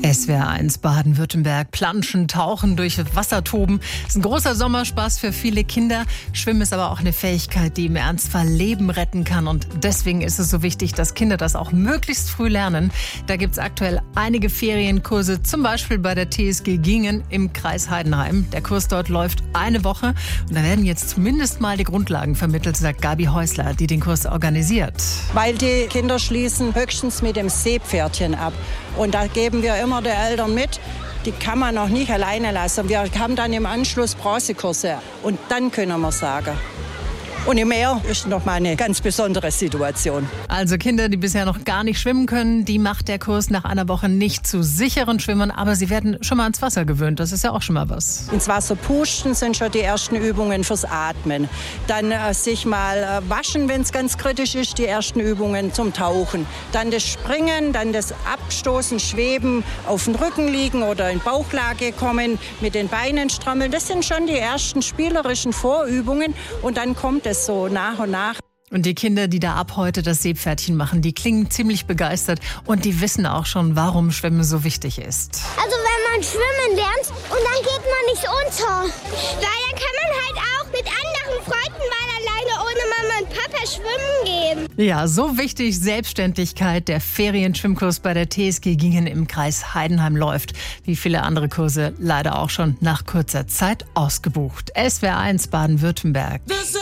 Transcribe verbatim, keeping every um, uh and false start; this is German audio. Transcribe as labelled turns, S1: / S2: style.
S1: S W R eins Baden-Württemberg. Planschen, tauchen, durch Wasser toben. Ist ein großer Sommerspaß für viele Kinder. Schwimmen ist aber auch eine Fähigkeit, die im Ernstfall Leben retten kann. Und deswegen ist es so wichtig, dass Kinder das auch möglichst früh lernen. Da gibt es aktuell einige Ferienkurse, zum Beispiel bei der T S G Gingen im Kreis Heidenheim. Der Kurs dort läuft eine Woche. Und da werden jetzt zumindest mal die Grundlagen vermittelt, sagt Gabi Häusler, die den Kurs organisiert.
S2: Weil die Kinder schließen höchstens mit dem Seepferdchen ab. Und da geben wir immer den Eltern mit, die kann man noch nicht alleine lassen. Wir haben dann im Anschluss Bronzekurse und dann können wir sagen. Und im Meer ist noch mal eine ganz besondere Situation.
S1: Also Kinder, die bisher noch gar nicht schwimmen können, die macht der Kurs nach einer Woche nicht zu sicheren Schwimmern, aber sie werden schon mal ans Wasser gewöhnt. Das ist ja auch schon mal was.
S2: Ins Wasser pusten sind schon die ersten Übungen fürs Atmen. Dann äh, sich mal äh, waschen, wenn es ganz kritisch ist, die ersten Übungen zum Tauchen. Dann das Springen, dann das Abstoßen, Schweben, auf den Rücken liegen oder in Bauchlage kommen, mit den Beinen strammeln. Das sind schon die ersten spielerischen Vorübungen und dann kommt es so nach und nach.
S1: Und die Kinder, die da ab heute das Seepferdchen machen, die klingen ziemlich begeistert und die wissen auch schon, warum Schwimmen so wichtig ist.
S3: Also wenn man schwimmen lernt und dann geht man nicht unter. Weil dann kann man halt auch mit anderen Freunden mal alleine ohne Mama und Papa schwimmen gehen.
S1: Ja, so wichtig Selbstständigkeit. Der Ferienschwimmkurs bei der T S G Gingen im Kreis Heidenheim läuft, wie viele andere Kurse, leider auch schon nach kurzer Zeit ausgebucht. S W R eins Baden-Württemberg.